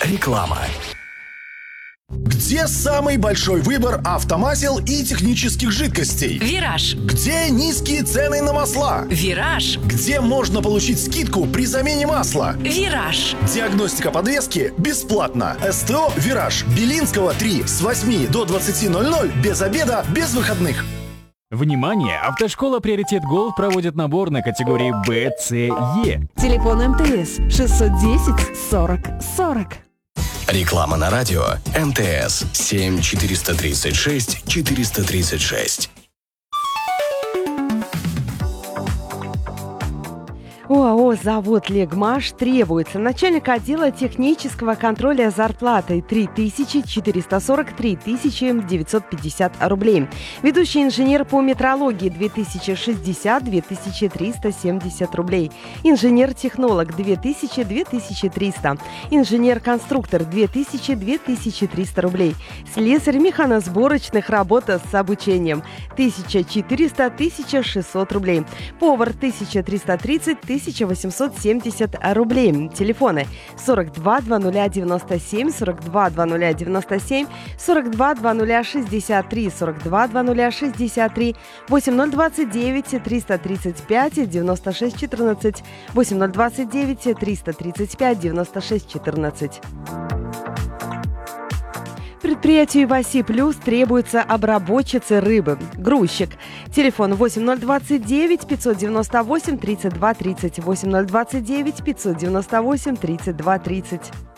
Реклама. Где самый большой выбор автомасел и технических жидкостей? Вираж. Где низкие цены на масла? Вираж. Где можно получить скидку при замене масла? Вираж. Диагностика подвески бесплатно. СТО «Вираж». Белинского, 3, с 8 до 20:00, без обеда, без выходных. Внимание! Автошкола «Приоритет Голд» проводит набор на категории Б, С, Е. Телефон МТС 610 40 40. Реклама на радио. МТС 7 436 436. ОАО «Завод Легмаш» требуется начальник отдела технического контроля зарплатой 3443 950 рублей. Ведущий инженер по метрологии 2060 2370 рублей. Инженер-технолог 2000-2300. Инженер-конструктор 2000-2300 рублей. Слесарь механосборочных работ с обучением 1400-1600 рублей. Повар 1330 1870 рублей. Телефоны 42 2097, 42 2097, 42 2063, 42 2063, 8029 335 96 14, 8029 335 96 14. Предприятию «Васи Плюс» требуется обработчица рыбы. Грузчик. Телефон 8029 598 32 30. 8029 598 32 30.